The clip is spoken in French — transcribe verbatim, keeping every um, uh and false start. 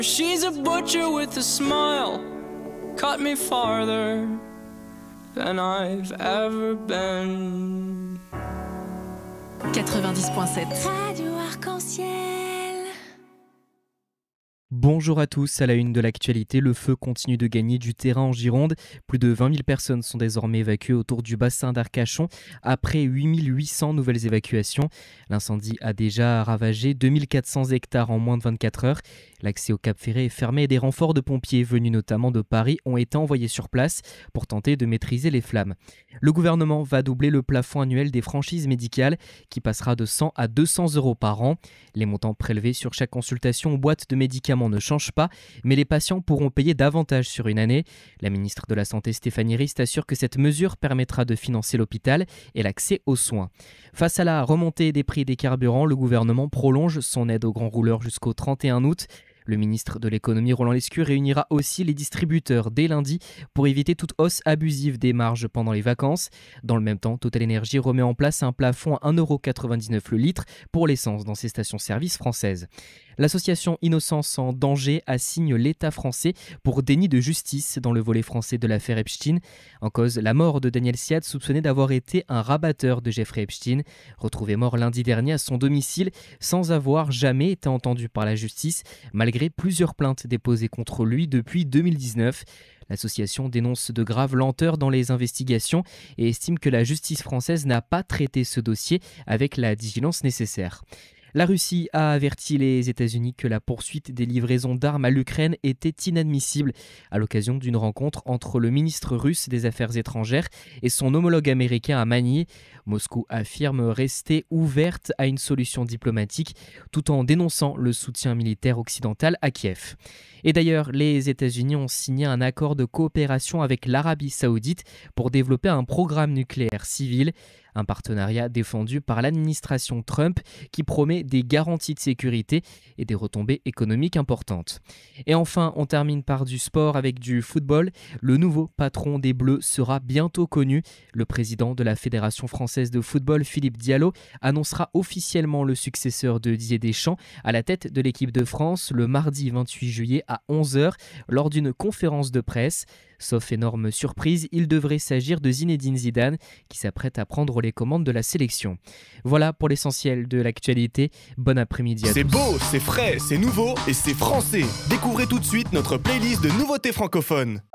She's a butcher with a smile, cut me farther than I've ever been. quatre-vingt-dix point sept Radio Arc-en-Ciel. Bonjour à tous, à la une de l'actualité, le feu continue de gagner du terrain en Gironde. Plus de vingt mille personnes sont désormais évacuées autour du bassin d'Arcachon après huit mille huit cents nouvelles évacuations. L'incendie a déjà ravagé deux mille quatre cents hectares en moins de vingt-quatre heures. L'accès au Cap Ferré est fermé et des renforts de pompiers venus notamment de Paris ont été envoyés sur place pour tenter de maîtriser les flammes. Le gouvernement va doubler le plafond annuel des franchises médicales qui passera de cent à deux cents euros par an. Les montants prélevés sur chaque consultation ou boîte de médicaments ne changent pas, mais les patients pourront payer davantage sur une année. La ministre de la Santé Stéphanie Rist assure que cette mesure permettra de financer l'hôpital et l'accès aux soins. Face à la remontée des prix des carburants, le gouvernement prolonge son aide aux grands rouleurs jusqu'au trente et un août. Le ministre de l'économie Roland Lescure réunira aussi les distributeurs dès lundi pour éviter toute hausse abusive des marges pendant les vacances. Dans le même temps, Total Energy remet en place un plafond à un euro quatre-vingt-dix-neuf le litre pour l'essence dans ses stations-service françaises. L'association Innocence en danger assigne l'État français pour déni de justice dans le volet français de l'affaire Epstein. En cause, la mort de Daniel Siad, soupçonné d'avoir été un rabatteur de Jeffrey Epstein, retrouvé mort lundi dernier à son domicile sans avoir jamais été entendu par la justice, malgré plusieurs plaintes déposées contre lui depuis deux mille dix-neuf. L'association dénonce de graves lenteurs dans les investigations et estime que la justice française n'a pas traité ce dossier avec la diligence nécessaire. La Russie a averti les États-Unis que la poursuite des livraisons d'armes à l'Ukraine était inadmissible à l'occasion d'une rencontre entre le ministre russe des Affaires étrangères et son homologue américain à Manille. Moscou affirme rester ouverte à une solution diplomatique tout en dénonçant le soutien militaire occidental à Kiev. Et d'ailleurs, les États-Unis ont signé un accord de coopération avec l'Arabie saoudite pour développer un programme nucléaire civil. Un partenariat défendu par l'administration Trump qui promet des garanties de sécurité et des retombées économiques importantes. Et enfin, on termine par du sport avec du football. Le nouveau patron des Bleus sera bientôt connu. Le président de la Fédération française de football, Philippe Diallo, annoncera officiellement le successeur de Didier Deschamps à la tête de l'équipe de France le mardi vingt-huit juillet à onze heures lors d'une conférence de presse. Sauf énorme surprise, il devrait s'agir de Zinedine Zidane qui s'apprête à prendre les commandes de la sélection. Voilà pour l'essentiel de l'actualité. Bon après-midi à C'est tous. beau, c'est frais, c'est nouveau et c'est français. Découvrez tout de suite notre playlist de nouveautés francophones.